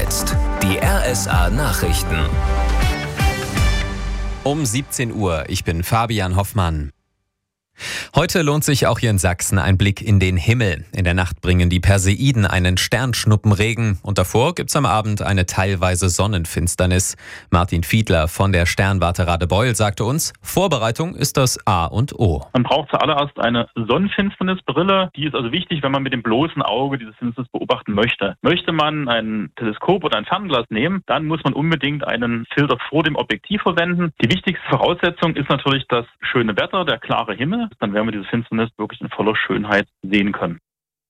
jetzt die RSA Nachrichten. Um 17 Uhr, ich bin Fabian Hoffmann. Heute lohnt sich auch hier in Sachsen ein Blick in den Himmel. In der Nacht bringen die Perseiden einen Sternschnuppenregen und davor gibt's am Abend eine teilweise Sonnenfinsternis. Martin Fiedler von der Sternwarte Radebeul sagte uns, Vorbereitung ist das A und O. Man braucht zuallererst eine Sonnenfinsternisbrille. Die ist also wichtig, wenn man mit dem bloßen Auge diese Finsternis beobachten möchte. Möchte man ein Teleskop oder ein Fernglas nehmen, dann muss man unbedingt einen Filter vor dem Objektiv verwenden. Die wichtigste Voraussetzung ist natürlich das schöne Wetter, der klare Himmel. Dann werden wir diese Finsternis wirklich in voller Schönheit sehen können.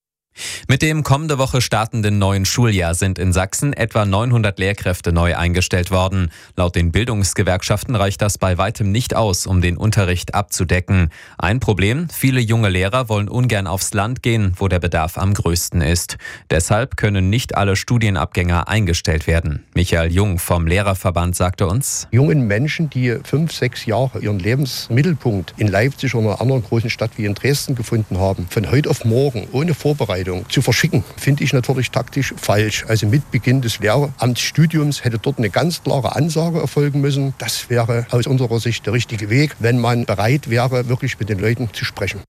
Mit dem kommende Woche startenden neuen Schuljahr sind in Sachsen etwa 900 Lehrkräfte neu eingestellt worden. Laut den Bildungsgewerkschaften reicht das bei weitem nicht aus, um den Unterricht abzudecken. Ein Problem, viele junge Lehrer wollen ungern aufs Land gehen, wo der Bedarf am größten ist. Deshalb können nicht alle Studienabgänger eingestellt werden. Michael Jung vom Lehrerverband sagte uns, jungen Menschen, die 5, 6 Jahre ihren Lebensmittelpunkt in Leipzig oder einer anderen großen Stadt wie in Dresden gefunden haben, von heute auf morgen ohne Vorbereitung zu verschicken, finde ich natürlich taktisch falsch. Also mit Beginn des Lehramtsstudiums hätte dort eine ganz klare Ansage erfolgen müssen. Das wäre aus unserer Sicht der richtige Weg, wenn man bereit wäre, wirklich mit den Leuten zu sprechen.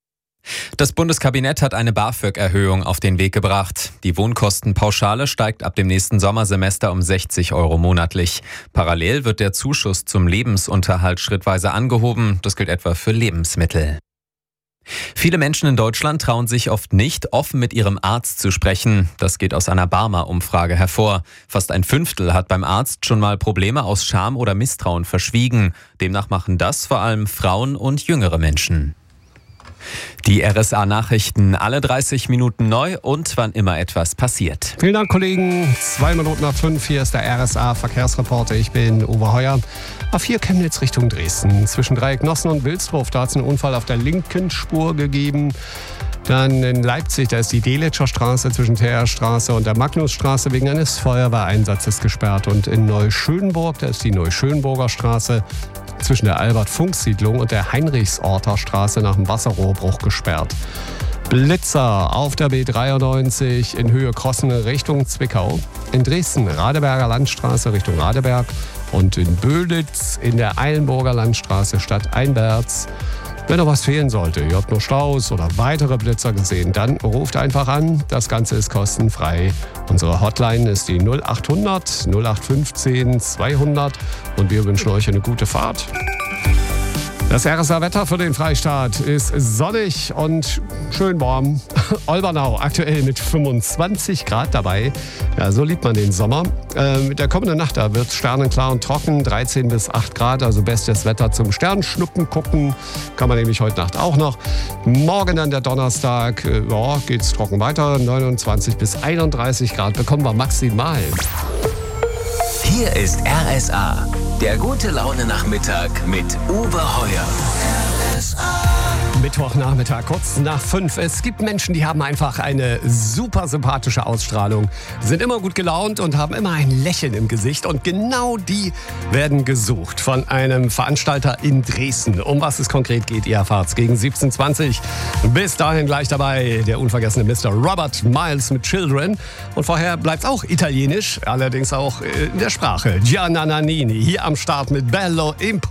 Das Bundeskabinett hat eine BAföG-Erhöhung auf den Weg gebracht. Die Wohnkostenpauschale steigt ab dem nächsten Sommersemester um 60 € monatlich. Parallel wird der Zuschuss zum Lebensunterhalt schrittweise angehoben. Das gilt etwa für Lebensmittel. Viele Menschen in Deutschland trauen sich oft nicht, offen mit ihrem Arzt zu sprechen. Das geht aus einer Barmer-Umfrage hervor. Fast ein Fünftel hat beim Arzt schon mal Probleme aus Scham oder Misstrauen verschwiegen. Demnach machen das vor allem Frauen und jüngere Menschen. Die RSA-Nachrichten alle 30 Minuten neu und wann immer etwas passiert. Vielen Dank, Kollegen. 5:02. Hier ist der RSA-Verkehrsreporter. Ich bin Uwe Heuer. A4 Chemnitz Richtung Dresden. Zwischen Dreiecknossen und Wilsdorf, da hat es einen Unfall auf der linken Spur gegeben. Dann in Leipzig, da ist die Delitscher Straße zwischen Theerstraße und der Magnusstraße wegen eines Feuerwehreinsatzes gesperrt. Und in Neuschönburg, da ist die Neuschönburger Straße zwischen der Albert-Funk-Siedlung und der Heinrichsorter Straße nach dem Wasserrohrbruch gesperrt. Blitzer auf der B93 in Höhe Krossen Richtung Zwickau. In Dresden Radeberger Landstraße Richtung Radeberg. Und in Böhlitz in der Eilenburger Landstraße stadteinwärts. Wenn noch was fehlen sollte, ihr habt noch Staus oder weitere Blitzer gesehen, dann ruft einfach an. Das Ganze ist kostenfrei. Unsere Hotline ist die 0800 0815 200 und wir wünschen euch eine gute Fahrt. Das RSA-Wetter für den Freistaat ist sonnig und schön warm. Olbernau aktuell mit 25 Grad dabei. Ja, so liebt man den Sommer. Mit der kommenden Nacht da wird es sternenklar und trocken. 13 bis 8 Grad, also bestes Wetter zum Sternschnuppen gucken. Kann man nämlich heute Nacht auch noch. Morgen dann der Donnerstag, geht es trocken weiter. 29 bis 31 Grad bekommen wir maximal. Hier ist RSA, der gute Laune-Nachmittag mit Uwe Heuer. Mittwochnachmittag, kurz nach 5. Es gibt Menschen, die haben einfach eine super sympathische Ausstrahlung, sind immer gut gelaunt und haben immer ein Lächeln im Gesicht. Und genau die werden gesucht von einem Veranstalter in Dresden. Um was es konkret geht, ihr erfahrt's gegen 17:20. Bis dahin gleich dabei der unvergessene Mr. Robert Miles mit Children. Und vorher bleibt's auch italienisch, allerdings auch in der Sprache. Gianna Nannini hier am Start mit Bello Impo.